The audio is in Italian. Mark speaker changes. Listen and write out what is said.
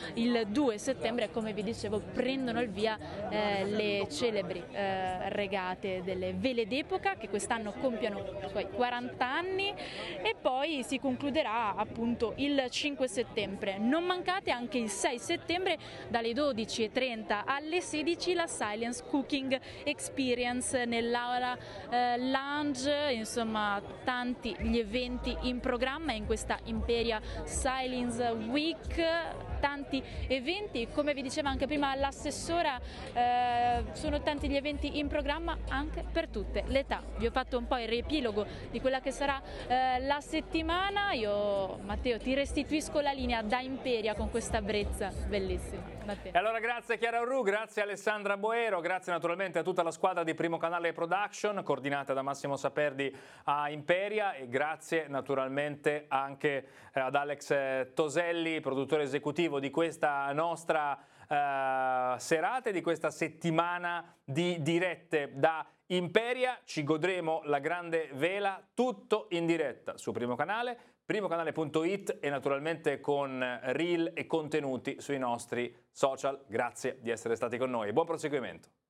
Speaker 1: il 2 settembre, come vi dicevo, prendono il via le celebri regate delle vele d'epoca, che quest'anno compiono i suoi 40 anni, e poi si concluderà appunto il 5 settembre. Non mancate anche il 6 settembre dalle 12:30 alle 16 la Silence Cooking Experience nell'aula lounge, insomma tanti gli eventi in programma in questa Imperia Silence Week, tanti eventi, come vi diceva anche prima l'assessora, sono tanti gli eventi in programma anche per tutte le età. Vi ho fatto un po' il riepilogo di quella che sarà la settimana. Io, Matteo, ti restituisco la linea da Imperia con questa brezza bellissima. Matteo.
Speaker 2: E allora grazie Chiara Orru, grazie Alessandra Boero, grazie naturalmente a tutta la squadra di Primo Canale Production, coordinata da Massimo Saperdi a Imperia, e grazie naturalmente anche ad Alex Toselli, produttore esecutivo di questa nostra serata e di questa settimana di dirette da Imperia. Ci godremo la grande vela, tutto in diretta su Primo Canale, primocanale.it e naturalmente con reel e contenuti sui nostri social. Grazie di essere stati con noi e buon proseguimento.